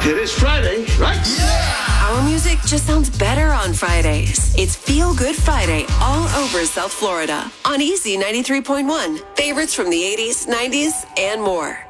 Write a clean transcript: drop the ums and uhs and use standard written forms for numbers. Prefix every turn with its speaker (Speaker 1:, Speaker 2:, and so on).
Speaker 1: It is Friday, right?
Speaker 2: Our music just sounds better on Fridays. It's Feel Good Friday all over South Florida on Easy 93.1. Favorites from the 80s, 90s, and more.